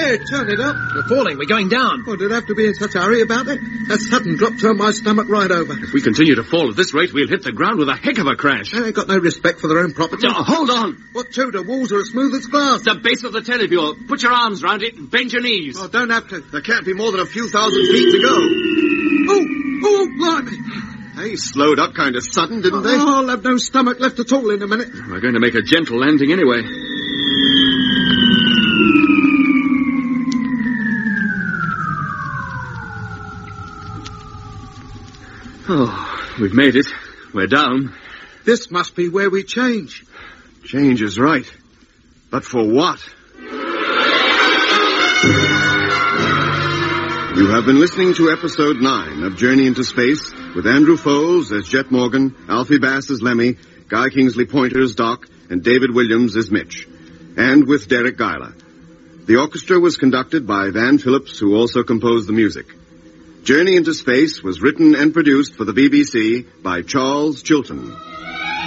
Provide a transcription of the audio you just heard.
Hey, turn it up. We're falling. We're going down. Oh, did I have to be in such a hurry about it? That sudden drop turned my stomach right over. If we continue to fall at this rate, we'll hit the ground with a heck of a crash. They ain't got no respect for their own property. Oh, hold on. What to? The walls are as smooth as glass. The base of the teleview. Put your arms round it and bend your knees. Oh, don't have to. There can't be more than a few thousand feet to go. Oh, blimey. They slowed up kind of sudden, didn't they? Oh, I'll have no stomach left at all in a minute. We're going to make a gentle landing anyway. Oh, we've made it. We're down. This must be where we change. Change is right. But for what? You have been listening to episode 9 of Journey into Space with Andrew Foles as Jet Morgan, Alfie Bass as Lemmy, Guy Kingsley Pointer as Doc, and David Williams as Mitch. And with Derek Geiler. The orchestra was conducted by Van Phillips, who also composed the music. Journey into Space was written and produced for the BBC by Charles Chilton.